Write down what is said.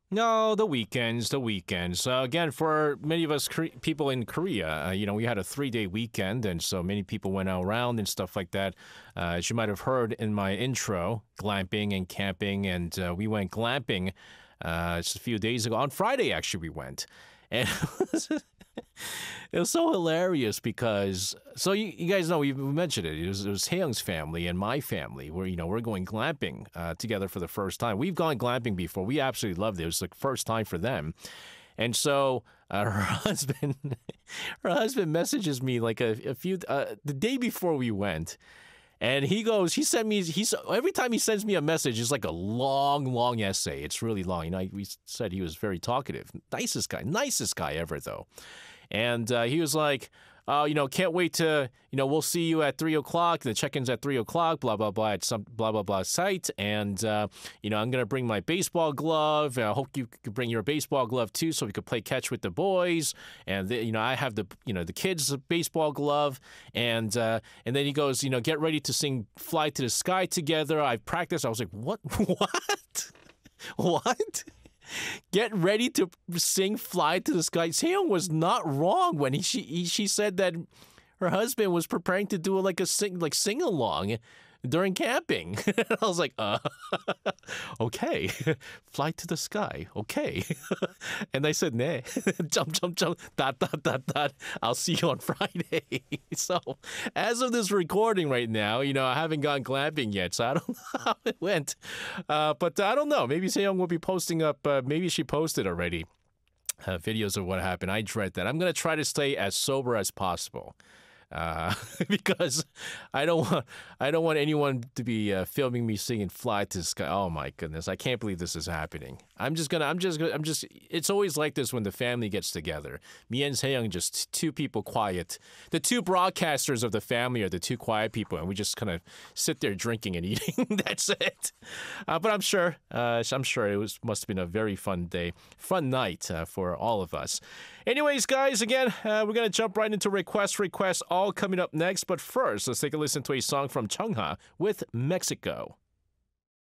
No, the weekends, the weekends. Again, for many of us people in Korea, we had a 3-day weekend, and so many people went out around and stuff like that. As you might have heard in my intro, glamping and camping, and we went glamping just a few days ago. On Friday, actually, we went. And it was so hilarious because you guys know we mentioned it. It was Haeyoung's family and my family. We're going glamping together for the first time. We've gone glamping before. We absolutely loved it. It was the first time for them, and so her husband her husband messages me like a few the day before we went. And he sent me, every time he sends me a message, it's like a long, long essay. It's really long. We said he was very talkative. Nicest guy ever, though. And he was like, can't wait to, we'll see you at 3 o'clock. The check-in's at 3 o'clock, blah, blah, blah, at some blah, blah, blah site. And, I'm going to bring my baseball glove. I hope you could bring your baseball glove, too, so we could play catch with the boys. And, I have the kids' baseball glove. And then he goes, get ready to sing Fly to the Sky together. I've practiced. I was like, what? What? What? Get ready to sing "Fly to the Sky." Seong was not wrong when she said that her husband was preparing to do sing along during camping. I was like, okay, fly to the sky, okay. And I said, "Ne, jump, jump, jump, dot, dot, dot, dot. I'll see you on Friday." So, as of this recording right now, I haven't gone glamping yet, so I don't know how it went. But I don't know. Maybe Seong will be posting up. Maybe she posted already videos of what happened. I dread that. I'm gonna try to stay as sober as possible. Because I don't want anyone to be filming me singing "Fly to the Sky." Oh my goodness, I can't believe this is happening. It's always like this when the family gets together. Me and Seyoung, just two people quiet. The two broadcasters of the family are the two quiet people, and we just kind of sit there drinking and eating. That's it. But I'm sure it must have been a very fun night for all of us. Anyways, guys, again, we're gonna jump right into requests all coming up next. But first, let's take a listen to a song from Chungha with Mexico.